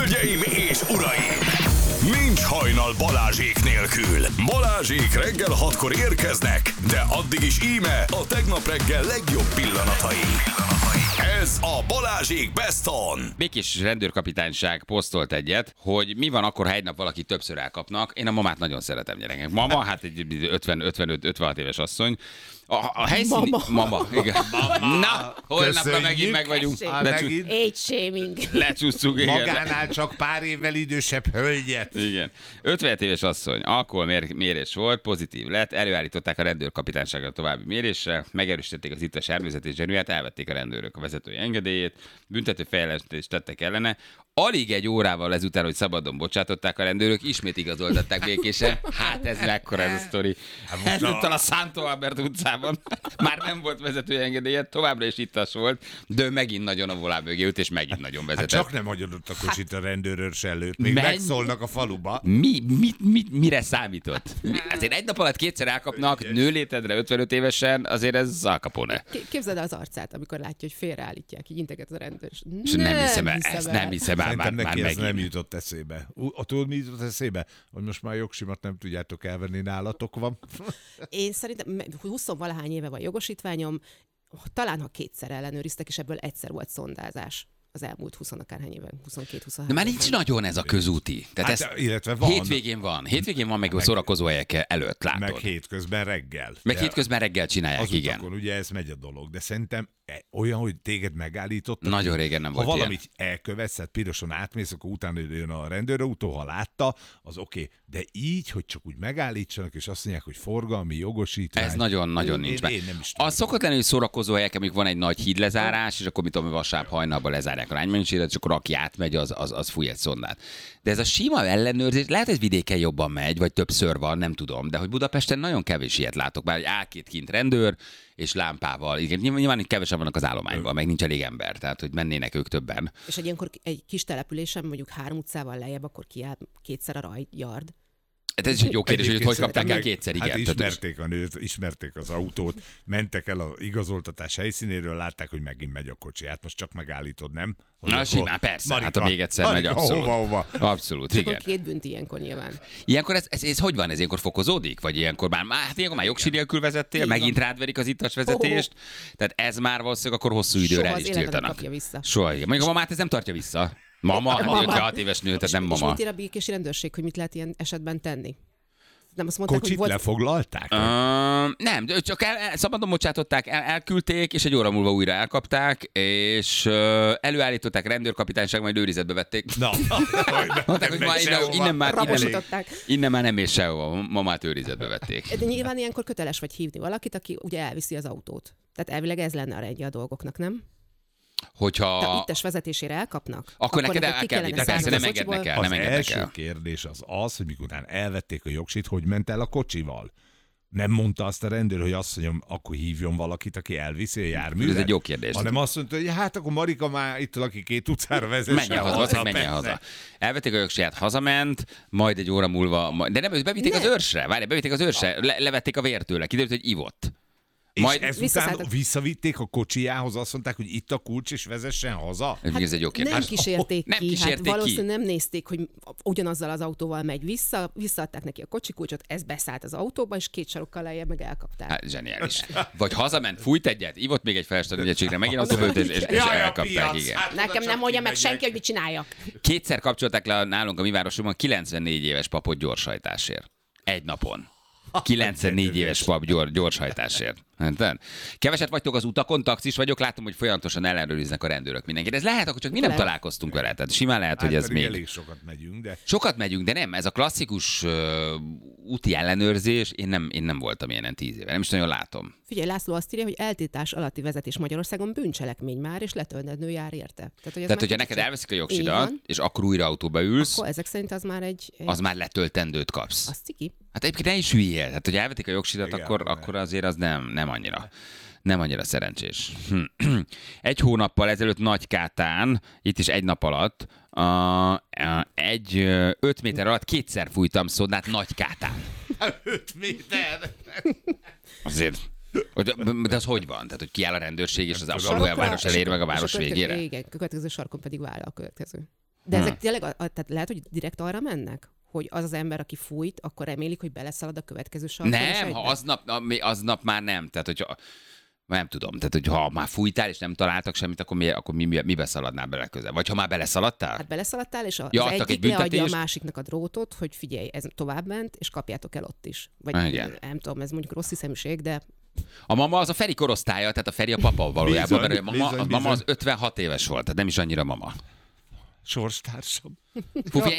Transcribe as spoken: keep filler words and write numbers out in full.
Hölgyeim és uraim! Nincs hajnal Balázsék nélkül. Balázsék reggel hatkor érkeznek, de addig is íme a tegnap reggel legjobb pillanatai. Ez a Balázsék Best On. Békés rendőrkapitányság posztolt egyet, hogy mi van akkor, ha egy nap valaki többször elkapnak. Én a mamát nagyon szeretem, gyerekek. Mama, hát egy ötven, ötvenöt, ötvenhat éves asszony. A, a helyszíni... Mama. Mama, igen. Mama. Na, holnapra Köszönjük. megint meg vagyunk. Á, Lecsú... megint. Age shaming. Lecsúsztuk, igen. Magánál csak pár évvel idősebb hölgyet. Igen. ötvenhet éves asszony, alkoholmérés volt, pozitív lett, előállították a rendőrkapitányságra további mérésre, megerősítették az ittas járművezetés gyanúját, elvették a rendőrök a vezetői engedélyét, büntető fejlesztést tettek ellene. Alig egy órával ezután, hogy szabadon bocsátották a rendőrök, ismét igazoltatták békésen. Hát ez mekkora ez a sztori. Ezúttal a Santo Albert utcában már nem volt vezetői engedélye, továbbra is ittas volt, de ő megint nagyon a volán mögé ült, és megint nagyon Hát vezetett. csak nem hagyodott a kocsit a rendőrös előtt. Még Menj- megszólnak a faluba. Mi, mit, mit, mire számított? Mi, azért egy nap alatt kétszer elkapnak, nőlétedre ötvenöt évesen, azért ez Al Capone. K- Képzeld el az arcát, amikor látja, hogy félreállítják, így integet az rendőr. És nem hiszem el, ezt nem hiszem el, már, Szerintem már neki ez megint. nem jutott eszébe. A tudod, mi jutott eszébe? Hogy most már jogsimat nem tudjátok elvenni, nálatok van. Én szerintem húsz-valahány éve van jogosítványom, talán ha kétszer ellenőriztek, és ebből egyszer volt szondázás az elmúlt húsz-akárhány éven, huszonkettő-huszonhárom. De már nincs nagyon ez a közúti. Tehát Hát, ez illetve van. hétvégén van. Hétvégén van meg, meg szórakozó helyek előtt, látod. Meg Meg, hétközben reggel. meg De hétközben reggel csinálják, az igen. utakon ugye ez megy a dolog, de szerintem olyan, hogy téged megállítottak. Nagyon régen nem ha volt valamit elkövetsz, hát piroson átmész, akkor utána jön a rendőrautó, ha látta, az oké. Okay. De így, hogy csak úgy megállítsanak, és azt mondják, hogy forgalmi jogosítvány. Ez nagyon-nagyon Én- nincs én, meg. én nem is tudom. Az szokott lenni, hogy szórakozó helyek, amikor van egy nagy hídlezárás, és akkor mit tudom, vasárnap hajnalban lezárják a lánymennyiséget, és akkor aki átmegy, az, az, az fúj egy szondát. De ez a sima ellenőrzés, lehet, hogy vidéken jobban megy, vagy többször van, nem tudom, de hogy Budapesten nagyon kevés ilyet látok, bár egy á-két kint rendőr, és lámpával. Igen, nyilván itt kevesen vannak az állományban, meg nincs elég ember, tehát hogy mennének ők többen. És egy ilyenkor egy kis településen, mondjuk három utcával lejjebb, akkor kiáll kétszer a rajyard. Hát ez is egy jó kérdés, hogy hogy kapták el meg- kétszer, igen. Hát Tehát- ismerték a nőt, ismerték az autót, mentek el az igazoltatás helyszínéről, látták, hogy megint megy a kocsi. Hát most csak megállítod, nem? Hogy Na akkor- simán, persze, Marika, hát ha még egyszer megy, Marika, abszolút. Hova, hova? Abszolút, Akkor igen. két bünt ilyenkor nyilván. Ilyenkor ez, ez, ez, hogy van? Ez ilyenkor fokozódik? Vagy ilyenkor már, már, hát ilyenkor már jogsi nélkül vezettél, Így van. megint rád verik az ittas vezetést, tehát ez már valószínűleg akkor hosszú időre Soha el az is életben nem tiltanak. kapja vissza. Soha, igen. Mondjuk a mamát ez nem tartja vissza. Mama, Mama. ötvenhat éves nő, tehát nem És mama. mit ír a békési rendőrség, hogy mit lehet ilyen esetben tenni? Nem azt mondták, Kocsit hogy volt... lefoglalták? Uh, nem, de csak el, el, szabadon bocsátották, el, elküldték, és egy óra múlva újra elkapták, és uh, előállították, rendőrkapitányság, majd őrizetbe vették. Na, Mondták, hogy már innen, innen, már, innen, Rabosították. innen már nem ér sehova, mamát őrizetbe vették. De nyilván ilyenkor köteles vagy hívni valakit, aki ugye elviszi az autót. Tehát elvileg ez lenne a rendje a dolgoknak, nem? Hogyha... Ha ittes vezetésére elkapnak, akkor neked el ki kell kellene vinni, persze, szállni nem a kocsiból. engednek el. az nem engednek első el. kérdés az az, hogy mikor után elvették a jogsit, hogy ment el a kocsival. Nem mondta azt a rendőr, hogy azt mondjam, akkor hívjon valakit, aki elviszi a járművet. Ez egy jó kérdés. Hanem azt mondta, hogy hát akkor Marika már itt aki két utcára vezesse Menjen haza, haza menjen persze. haza. Elvették a jogsiját, hazament, majd egy óra múlva, majd, de nem, őt bevitték Ne. az őrsre, várj, bevitték az őrsre, le, levették a vért tőle, kiderült, hogy ivott. És Majd- ezután Visszaszálltak. visszavitték a kocsijához, azt mondták, hogy itt a kulcs, és vezessen haza. Hát, ez egy jó kérdés. Nem kísérték Nem ki, kísérték hát ki. valószínűleg nem nézték, hogy ugyanazzal az autóval megy vissza, visszaadták neki a kocsikulcsot, ez beszállt az autóba, és két sarokkal lejjebb meg elkapták. Hát, zseniális. Vagy hazament, fújt egyet, ivott még egy felesleges egységre, megint azt mondta, és, és, és Jaj, a elkapták, piac, igen. hát oda Nekem csak nem mondja meg kimegyek. senki, hogy mit csináljak. Kétszer kapcsolták le nálunk a mi városunkban kilencvennégy éves papot gyorshajtásért. Egy napon. kilencvennégy éves pap gyors, gyorshajtásért. Hát, keveset vagytok az utakon, taxis vagyok, látom, hogy folyamatosan ellenőriznek a rendőrök mindenkit. Ez lehet, akkor csak mi nem Lehet. találkoztunk vele. Tehát simán lehet, Hát hogy ez pedig még... elég sokat megyünk, de Sokat megyünk, de nem, ez a klasszikus uh, úti ellenőrzés, én nem, én nem voltam ilyen tíz éve, nem is nagyon látom. Figyelj, László azt írja, hogy eltiltás alatti vezetés Magyarországon bűncselekmény már, és letöltendő jár érte. Tehát, hogy ez Tehát, már hogyha kicsit- neked elveszik a Így jogsidat, van. és akkor újra autóba ülsz, Akkor ezek szerint az már egy... egy az már letöltendőt kapsz. az ciki. Hát egyébként ne is hülyél. Hát, hogy elvetik a jogsidat, Igen, akkor, ne. akkor azért az nem, nem annyira. Nem annyira szerencsés. Hm. Egy hónappal ezelőtt Nagykátán, itt is egy nap alatt, uh, egy uh, öt méter alatt kétszer fújtam szondát Nagykátán. öt méter. Azért. De, de az hogy van? Tehát, hogy kiáll a rendőrség, és az tudom. alulelváros elér meg a És város következő- végére? Igen, a következő sarkon pedig vállal a következő. De ezek tényleg, a, a, tehát lehet, hogy direkt arra mennek? Hogy az az ember, aki fújt, akkor remélik, hogy beleszalad a következő sarkon. Nem, ha aznap, aznap már nem. Tehát, hogyha nem tudom, tehát hogyha már fújtál és nem találtak semmit, akkor, mi, akkor mi, mi, mibe szaladnál bele közel? Vagy ha már beleszaladtál? Hát beleszaladtál, és az ja, egyik egy leadja a másiknak a drótot, hogy figyelj, ez tovább ment, és kapjátok el ott is. Vagy igen. nem tudom, ez mondjuk rossz hiszeműség, de... A mama az a Feri korosztálya, tehát a Feri a papa valójában, Bizony, mert a mama, bizony, a mama bizony. az ötvenhat éves volt, tehát nem is annyira mama. Sorstársam. Fú,